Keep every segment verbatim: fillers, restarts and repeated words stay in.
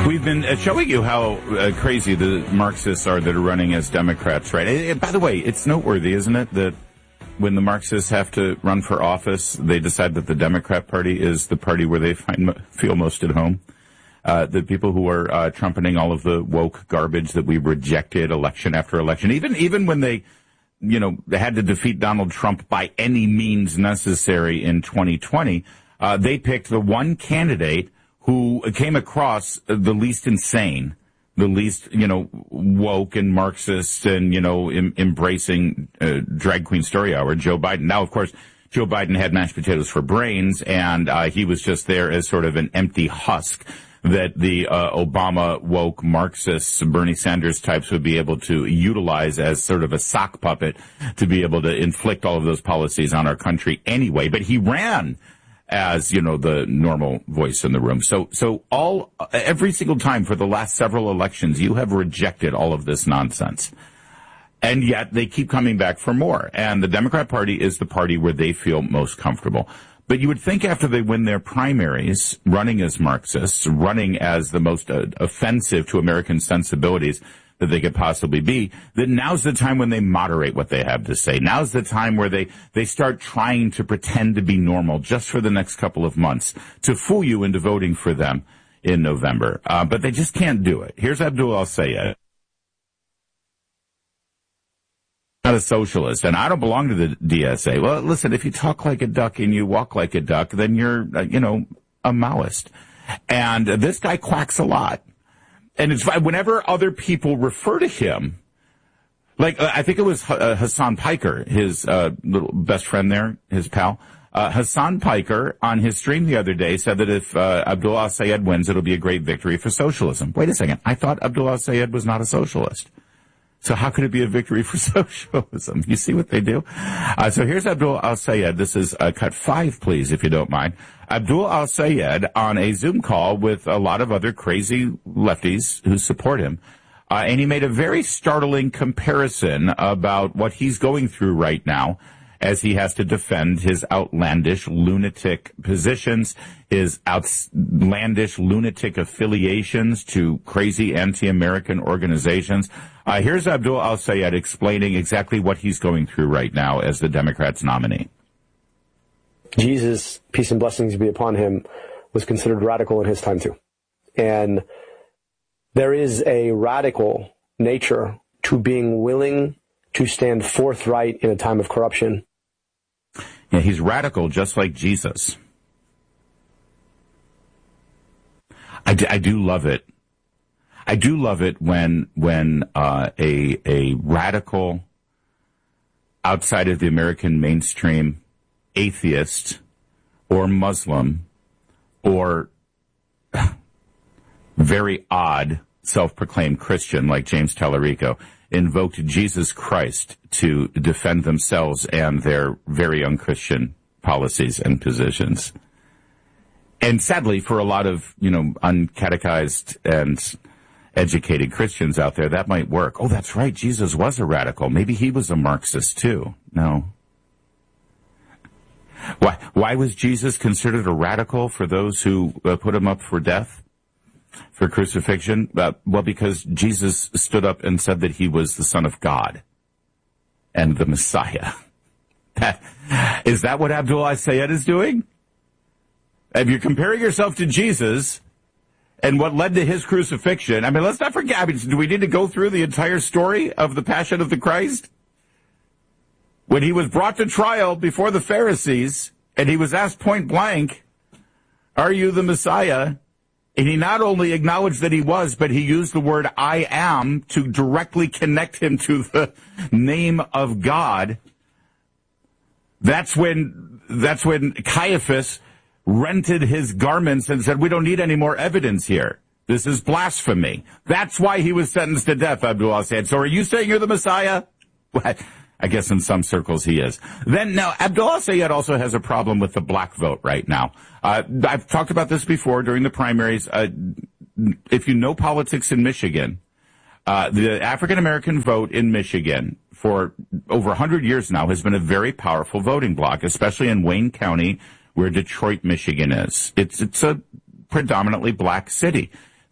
We've been uh, showing you how uh, crazy the Marxists are that are running as Democrats, right? And, and by the way, it's noteworthy, isn't it, that when the Marxists have to run for office, they decide that the Democrat Party is the party where they find feel most at home. Uh, the people who are uh, trumpeting all of the woke garbage that we rejected election after election, even even when they, you know, had to defeat Donald Trump by any means necessary in twenty twenty, uh, they picked the one candidate who came across the least insane, the least, you know, woke and Marxist and, you know, em- embracing uh, drag queen story hour, Joe Biden. Now, of course, Joe Biden had mashed potatoes for brains, and uh, he was just there as sort of an empty husk that the uh, Obama woke Marxists, Bernie Sanders types would be able to utilize as sort of a sock puppet to be able to inflict all of those policies on our country anyway. But he ran as, you know, the normal voice in the room. So, so all, every single time for the last several elections, you have rejected all of this nonsense. And yet they keep coming back for more. And the Democrat Party is the party where they feel most comfortable. But you would think after they win their primaries, running as Marxists, running as the most uh, offensive to American sensibilities that they could possibly be, that now's the time when they moderate what they have to say. Now's the time where they, they start trying to pretend to be normal just for the next couple of months to fool you into voting for them in November. Uh, but they just can't do it. Here's Abdul al-Sayed. Not a socialist, and I don't belong to the D S A. Well, listen, if you talk like a duck and you walk like a duck, then you're, uh, you know, a Maoist. And uh, this guy quacks a lot. And it's whenever other people refer to him, like uh, I think it was uh, Hassan Piker, his uh, little best friend there, his pal. Uh, Hassan Piker on his stream the other day said that if uh, Abdul al-Sayed wins, it'll be a great victory for socialism. Wait a second. I thought Abdul al-Sayed was not a socialist. So how could it be a victory for socialism? You see what they do? Uh, so here's Abdul al-Sayed. This is uh, cut five, please, if you don't mind. Abdul al-Sayed on a Zoom call with a lot of other crazy lefties who support him. Uh, and he made a very startling comparison about what he's going through right now as he has to defend his outlandish lunatic positions, his outlandish lunatic affiliations to crazy anti-American organizations. Uh, here's Abdul al-Sayed explaining exactly what he's going through right now as the Democrats' nominee. Jesus, peace and blessings be upon him, was considered radical in his time too. And there is a radical nature to being willing to stand forthright in a time of corruption. Yeah, he's radical just like Jesus. I do, I do love it. I do love it when when uh, a a radical outside of the American mainstream atheist or Muslim or very odd self-proclaimed Christian like James Tallarico invoked Jesus Christ to defend themselves and their very unchristian policies and positions. And sadly, for a lot of, you know, uncatechized and educated Christians out there, that might work. Oh, that's right. Jesus was a radical. Maybe he was a Marxist too. No. Why, why was Jesus considered a radical for those who uh, put him up for death, for crucifixion? Uh, well, because Jesus stood up and said that he was the Son of God and the Messiah. That, is that what Abdul al-Sayed is doing? If you're comparing yourself to Jesus and what led to his crucifixion, I mean, let's not forget, I mean, do we need to go through the entire story of the Passion of the Christ? When he was brought to trial before the Pharisees and he was asked point blank, are you the Messiah? And he not only acknowledged that he was, but he used the word I am to directly connect him to the name of God. That's when, that's when Caiaphas rented his garments and said, we don't need any more evidence here. This is blasphemy. That's why he was sentenced to death, Abdul al-Sayed. So are you saying you're the Messiah? What? I guess in some circles he is. Then, now, Abdul al-Sayed also has a problem with the black vote right now. Uh, I've talked about this before during the primaries. Uh, if you know politics in Michigan, uh, the African-American vote in Michigan for over one hundred years now has been a very powerful voting bloc, especially in Wayne County, where Detroit, Michigan is. It's, it's a predominantly black city.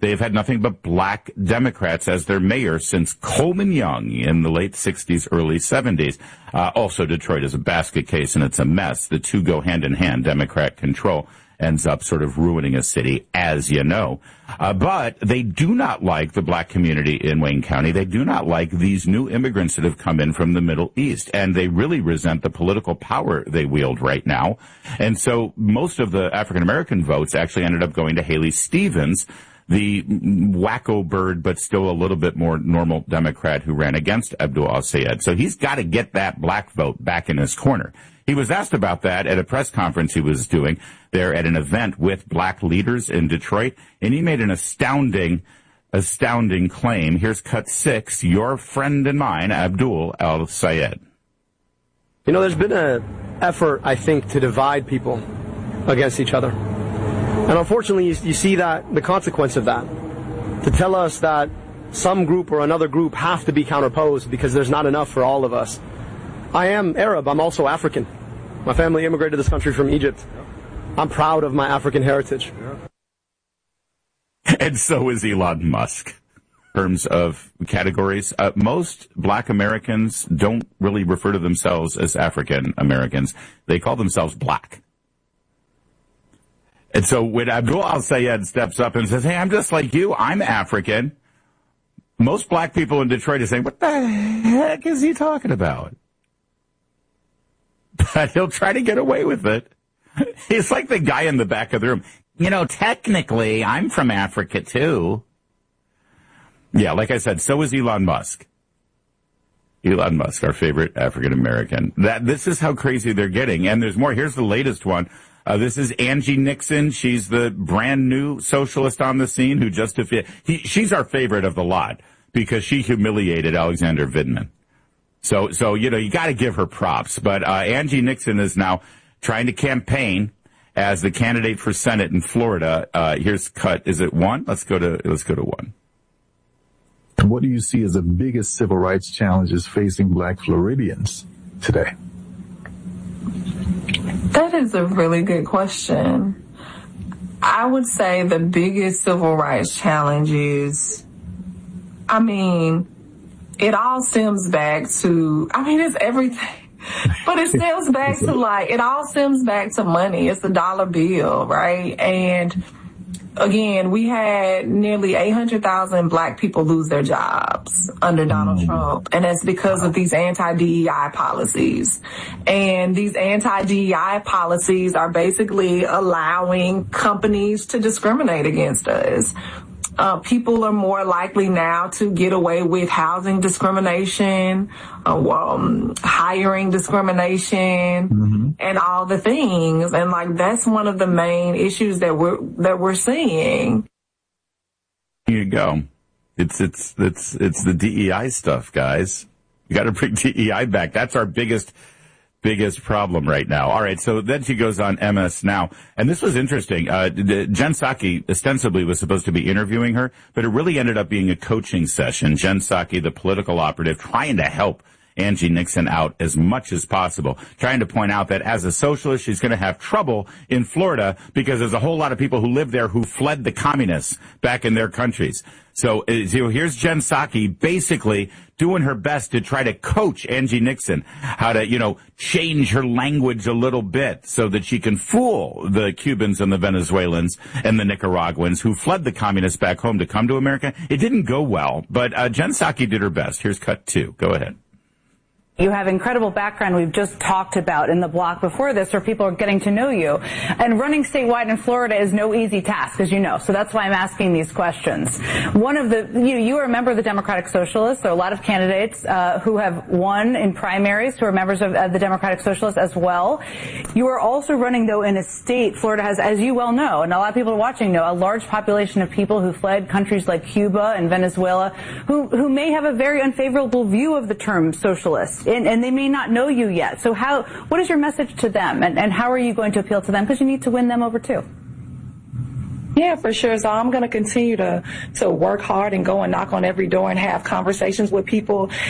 They've had nothing but black Democrats as their mayor since Coleman Young in the late sixties, early seventies. Uh, also, Detroit is a basket case, and it's a mess. The two go hand in hand. Democrat control ends up sort of ruining a city, as you know. Uh, but they do not like the black community in Wayne County. They do not like these new immigrants that have come in from the Middle East. And they really resent the political power they wield right now. And so most of the African-American votes actually ended up going to Haley Stevens, the wacko bird, but still a little bit more normal Democrat who ran against Abdul Al-Sayed. So he's got to get that black vote back in his corner. He was asked about that at a press conference he was doing there at an event with black leaders in Detroit, and he made an astounding, astounding claim. Here's cut six, your friend and mine, Abdul Al-Sayed. You know, there's been an effort, I think, to divide people against each other. And unfortunately, you, you see that the consequence of that, to tell us that some group or another group have to be counterposed because there's not enough for all of us. I am Arab. I'm also African. My family immigrated to this country from Egypt. I'm proud of my African heritage. And so is Elon Musk. In terms of categories, uh, most black Americans don't really refer to themselves as African Americans. They call themselves black. And so when Abdul Al-Sayed steps up and says, hey, I'm just like you, I'm African, most black people in Detroit are saying, what the heck is he talking about? But he'll try to get away with it. He's like the guy in the back of the room. You know, technically, I'm from Africa, too. Yeah, like I said, so is Elon Musk. Elon Musk, our favorite African-American. That This is how crazy they're getting. And there's more. Here's the latest one. Uh, this is Angie Nixon. She's the brand new socialist on the scene who just, he, she's our favorite of the lot because she humiliated Alexander Vindman. So, so, you know, you got to give her props. But, uh, Angie Nixon is now trying to campaign as the candidate for Senate in Florida. Uh, here's cut. Is it one? Let's go to, let's go to one. And what do you see as the biggest civil rights challenges facing black Floridians today? That is a really good question. I would say the biggest civil rights challenge is, I mean, it all stems back to, I mean, it's everything, but it stems back to like, it all stems back to money. It's the dollar bill, right? And again, we had nearly eight hundred thousand black people lose their jobs under Donald mm. Trump. And that's because of these anti-D E I policies. And these anti-D E I policies are basically allowing companies to discriminate against us. Uh, people are more likely now to get away with housing discrimination, uh, um, hiring discrimination, mm-hmm. and all the things. And like, that's one of the main issues that we're, that we're seeing. Here you go. It's, it's, it's, it's the D E I stuff, guys. You got to bring D E I back. That's our biggest biggest problem right now. All right, so then she goes on M S Now, and this was interesting. Uh, Jen Psaki ostensibly was supposed to be interviewing her, but it really ended up being a coaching session. Jen Psaki, the political operative, trying to help Angie Nixon out as much as possible, trying to point out that as a socialist, she's going to have trouble in Florida because there's a whole lot of people who live there who fled the communists back in their countries. So, so here's Jen Psaki basically doing her best to try to coach Angie Nixon how to, you know, change her language a little bit so that she can fool the Cubans and the Venezuelans and the Nicaraguans who fled the communists back home to come to America. It didn't go well, but uh, Jen Psaki did her best. Here's cut two. Go ahead. You have incredible background we've just talked about in the block before this where people are getting to know you. And running statewide in Florida is no easy task, as you know. So that's why I'm asking these questions. One of the, you, you are a member of the Democratic Socialists. There are a lot of candidates uh, who have won in primaries who are members of uh, the Democratic Socialists as well. You are also running, though, in a state, Florida has, as you well know, and a lot of people watching know, a large population of people who fled countries like Cuba and Venezuela who, who may have a very unfavorable view of the term socialist. And, and they may not know you yet. So how, what is your message to them? And, and how are you going to appeal to them? Because you need to win them over too. Yeah, for sure. So I'm going to continue to, to work hard and go and knock on every door and have conversations with people